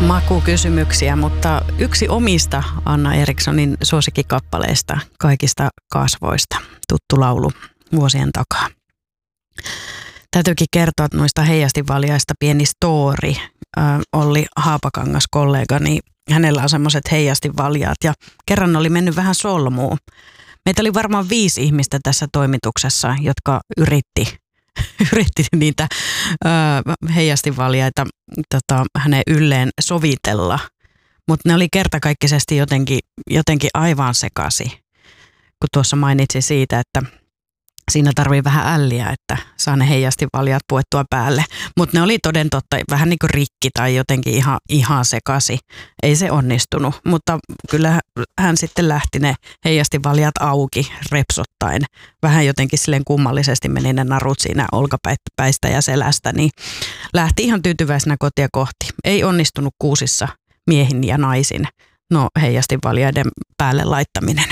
Makukysymyksiä, mutta yksi omista Anna Erikssonin suosikkikappaleista kaikista kasvoista. Tuttu laulu vuosien takaa. Täytyykin kertoa noista heijastinvaljaista pieni story. Olli Haapakangas, kollegani, hänellä on semmoiset heijastinvaljaat ja kerran oli mennyt vähän solmuun. Meitä oli varmaan 5 ihmistä tässä toimituksessa, jotka yritti niitä heijastinvaljaita hänen ylleen sovitella, mutta ne oli kertakaikkisesti jotenkin aivan sekasi, kun tuossa mainitsin siitä, että siinä tarvii vähän älliä, että saa ne heijastinvaljaat puettua päälle, mutta ne oli toden totta vähän niin kuin rikki tai jotenkin ihan sekasi. Ei se onnistunut, mutta kyllä hän sitten lähti ne heijastinvaljaat auki repsottaen. Vähän jotenkin silleen kummallisesti meni ne narut siinä olkapäistä ja selästä, niin lähti ihan tyytyväisenä kotia kohti. Ei onnistunut kuusissa miehin ja naisin, heijastinvaljaiden päälle laittaminen.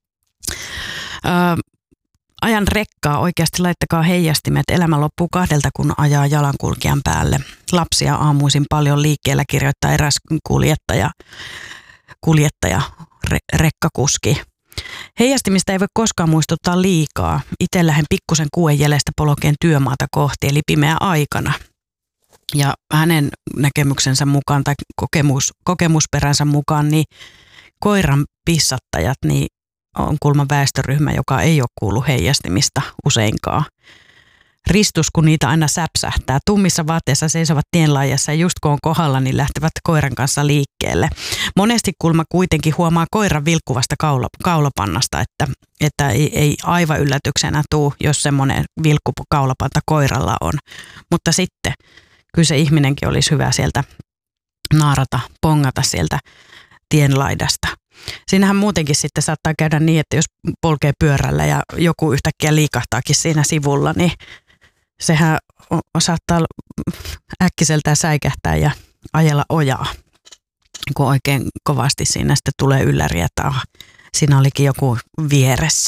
Ajan rekkaa, oikeasti laittakaa heijastimet. Elämä loppuu 2, kun ajaa jalankulkijan päälle. Lapsia aamuisin paljon liikkeellä, kirjoittaa eräs kuljettaja, rekkakuski. Heijastimista ei voi koskaan muistuttaa liikaa. Itse lähden pikkusen kuuen jäljestä polkeen työmaata kohti, eli pimeä aikana. Ja hänen näkemyksensä mukaan tai kokemusperänsä mukaan, niin koiran pissattajat, niin on kulman väestöryhmä, joka ei ole kuullut heijastimista useinkaan. Ristus, kun niitä aina säpsähtää. Tummissa vaatteissa seisovat tienlaajassa ja just kun on kohdalla, niin lähtevät koiran kanssa liikkeelle. Monesti kulma kuitenkin huomaa koiran vilkkuvasta kaulapannasta, että ei aivan yllätyksenä tule, jos semmoinen vilkkupu kaulapanta koiralla on. Mutta sitten kyllä se ihminenkin olisi hyvä sieltä naarata, pongata sieltä tienlaidasta. Siinähän muutenkin sitten saattaa käydä niin, että jos polkee pyörällä ja joku yhtäkkiä liikahtaakin siinä sivulla, niin sehän saattaa äkkiseltään säikähtää ja ajella ojaa, kun oikein kovasti siinä sitten tulee ylläri, että siinä olikin joku vieressä.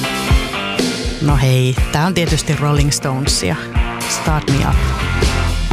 No hei, tää on tietysti Rolling Stonesia. Start Me Up.